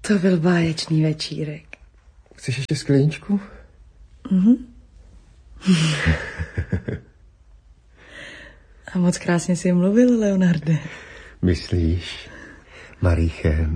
To byl báječný večírek. Chceš ještě skleničku? A moc krásně jsi mluvil, Leonarde. Myslíš, Mariechen?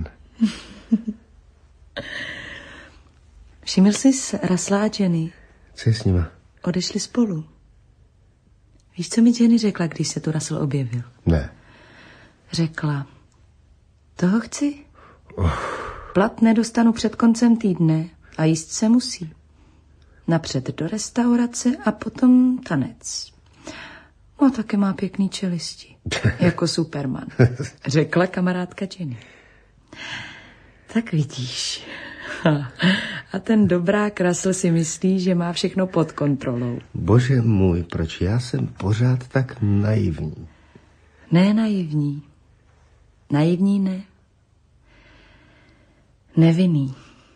Všiml jsi Russella a Jenny? Co je s nima? Odešli spolu. Víš, co mi Jenny řekla, když se tu Russell objevil? Ne. Řekla, toho chci. Plat nedostanu před koncem týdne a jíst se musí. Napřed do restaurace a potom tanec. No, taky má pěkný čelisti. Jako Superman. Řekla kamarádka Jenny. Tak vidíš. A ten dobrák Russell si myslí, že má všechno pod kontrolou. Bože můj, proč já jsem pořád tak naivní? Ne naivní. Naivní ne. Nevinný.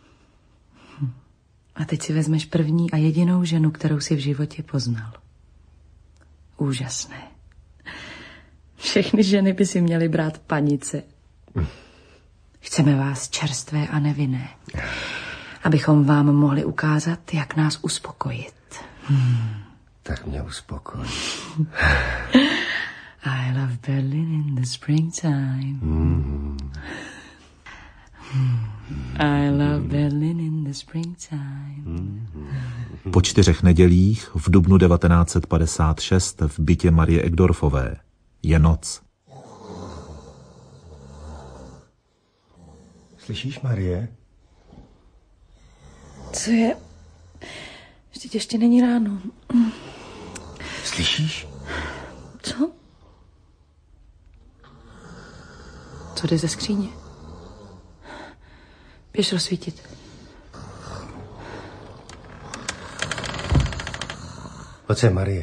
A teď si vezmeš první a jedinou ženu, kterou si v životě poznal. Úžasné. Všechny ženy by si měly brát panice. Chceme vás čerstvé a nevinné, abychom vám mohli ukázat, jak nás uspokojit. Tak mě uspokoj. I love Berlin in the springtime. I love Berlin in the springtime. Po 4 nedělích v dubnu 1956 v bytě Marie Egdorfové je noc. Slyšíš, Marie? Co je? Vždyť ještě není ráno. Slyšíš? Co? Co jde ze skříně? Běž rozsvítit. Pojď sem, Marie.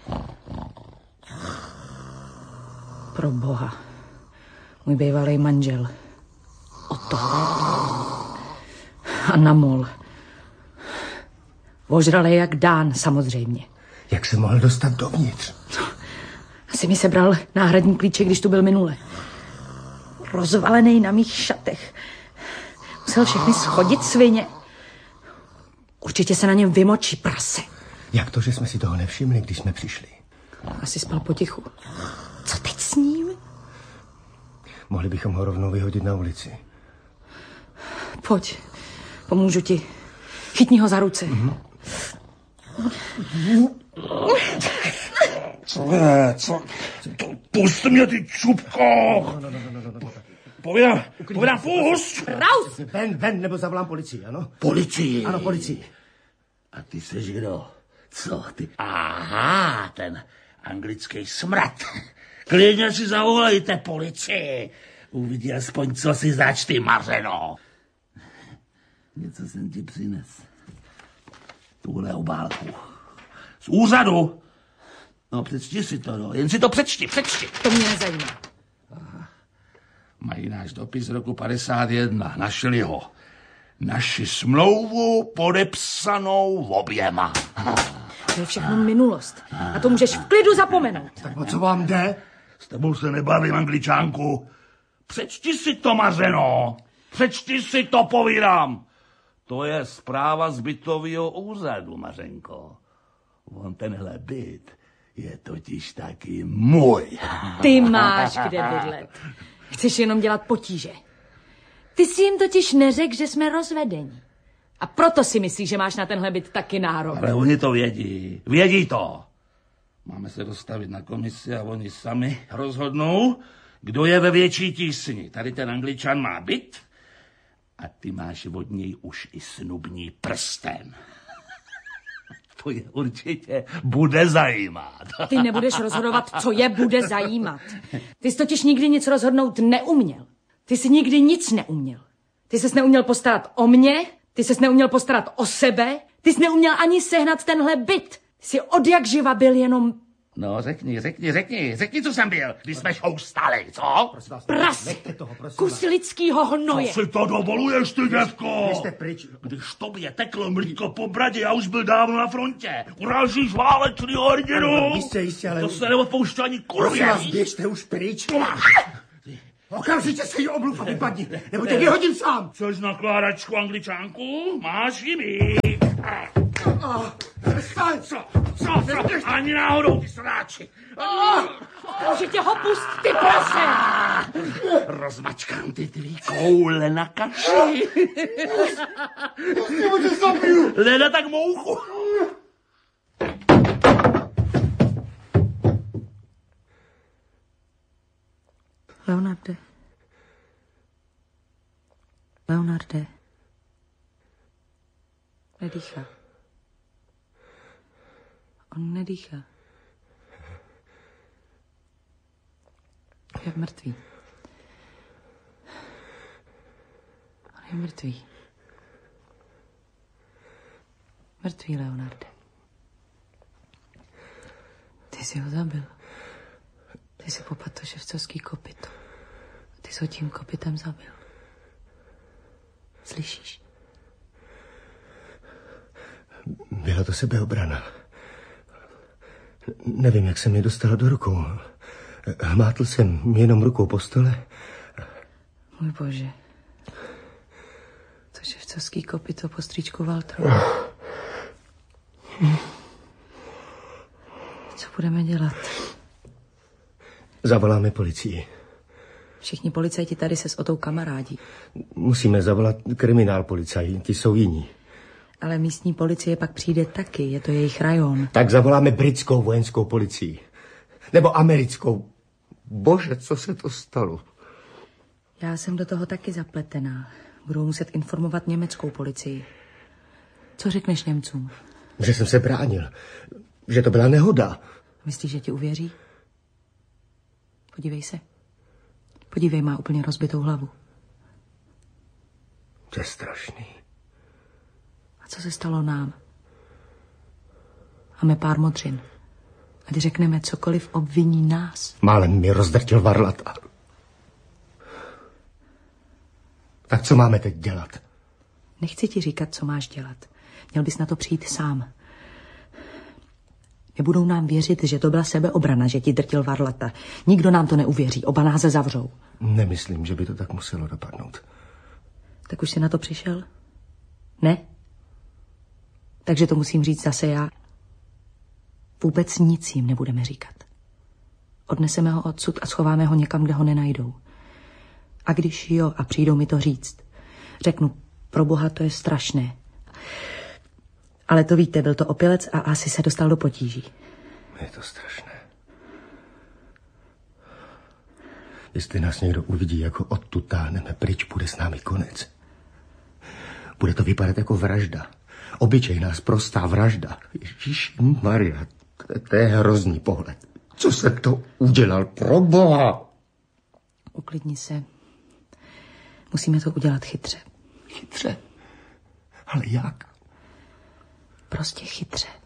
Pro boha. Můj bývalý manžel. Otto. A Namol. Ožralej jak Dán, samozřejmě. Jak se mohl dostat dovnitř? Asi mi sebral náhradní klíče, když tu byl minule. Rozvalený na mých šatech. Musel všechny schodit svině. Určitě se na něm vymočí prase. Jak to, že jsme si toho nevšimli, když jsme přišli? Asi spal potichu. Co teď s ním? Mohli bychom ho rovnou vyhodit na ulici. Pojď, pomůžu ti. Chytni ho za ruce. Co je? Co? Pust mě, ty čupko! Povědám, pust! Raus! Ven, nebo zavolám policii, ano? Policii? Ano, policii. A ty seš kdo? Co ty? Aha, ten anglický smrad. Klidně si zavolejte policii. Uvidí aspoň, co si zač, ty mařeno. Něco jsem ti přines. Tuhle obálku. Z úřadu. No, přečti si to, no. Jen si to přečti. To mě nezajímá. Mají náš dopis z roku 51. Našli ho. Naši smlouvu podepsanou oběma. To je všechno minulost. A to můžeš v klidu zapomenout. Tak o co vám jde? S tebou se nebavím, Angličánku. Přečti si to, mařeno. Přečti si to, povídám. To je zpráva z bytového úřadu, Mařenko. On tenhle byt je totiž taky můj. Ty máš kde bydlet. Chceš jenom dělat potíže. Ty jsi jim totiž neřekl, že jsme rozvedení. A proto si myslíš, že máš na tenhle byt taky nárok. Ale oni to vědí. Vědí to. Máme se dostavit na komisi a oni sami rozhodnou, kdo je ve větší tísni. Tady ten Angličan má byt a ty máš od něj už i snubní prsten. To je určitě bude zajímat. Ty nebudeš rozhodovat, co je bude zajímat. Ty jsi totiž nikdy nic rozhodnout neuměl. Ty jsi nikdy nic neuměl. Ty ses neuměl postarat o mě, ty ses neuměl postarat o sebe, ty jsi neuměl ani sehnat tenhle byt. Ty jsi odjakživa byl jenom... No, řekni, co jsem byl, když jsme šoustali, co? Pras! Kus lidskýho hnoje! Co si to dovoluješ, ty děvko? Běžte pryč. Když tobě teklo mlíko po bradě, já už byl dávno na frontě. Urážíš válečnýho hrdinu? Jistě, ale... To se neodpouští ani kurvě. Prosím vás, běžte už pryč. Okamžitě se jí omluv a vypadni, nebo tě vyhodím sám. Což nakládačku Angličánku? Máš ji mít. Co? Ani náhodou, ty sráči. Můžete ho pust, ty prase! Rozmačkám ty tvý koule na kaši. Nebo tě zabiju. Leda tak mouchu. Leonarde. Nedýchá. On nedýchá. Je mrtvý. On je mrtvý. Mrtvý, Leonarde. Ty jsi ho zabil. Ty jsi popadl to ševcovský kopyto. Ty jsi ho tím kopytem zabil. Slyšíš? Byla to sebeobrana. Nevím, jak se mi dostala do rukou. Hmátl jsem jenom rukou po stole. Můj bože. To ševcovský kopyto po strýčku Walteru. Co budeme dělat? Zavoláme policii. Všichni policajti tady se s Otou kamarádí. Musíme zavolat kriminál policajti, ti jsou jiní. Ale místní policie pak přijde taky, je to jejich rajon. Tak zavoláme britskou vojenskou policii. Nebo americkou. Bože, co se to stalo? Já jsem do toho taky zapletená. Budou muset informovat německou policii. Co řekneš Němcům? Že jsem se bránil. Že to byla nehoda. Myslíš, že ti uvěří? Podívej se. Podívej, má úplně rozbitou hlavu. To je strašný. A co se stalo nám? Máme pár modřin. A když řekneme cokoliv, obviní nás. Málem mi rozdrtil varlata. Tak co máme teď dělat? Nechci ti říkat, co máš dělat. Měl bys na to přijít sám. Nebudou nám věřit, že to byla sebeobrana, že ti drtil varlata. Nikdo nám to neuvěří, oba nás zavřou. Nemyslím, že by to tak muselo dopadnout. Tak už jsi na to přišel? Ne? Takže to musím říct zase já. Vůbec nic jim nebudeme říkat. Odneseme ho odsud a schováme ho někam, kde ho nenajdou. A když jo a přijdou mi to říct, řeknu, pro Boha, to je strašné. Ale to víte, byl to opilec a asi se dostal do potíží. Je to strašné. Jestli nás někdo uvidí, jako odtud táhneme pryč, bude s námi konec. Bude to vypadat jako vražda. Obyčejná, sprostá vražda. Ježišmarja, to je hrozný pohled. Co se to udělal, pro Boha? Uklidni se. Musíme to udělat chytře. Chytře? Ale jak? Prostě chytře.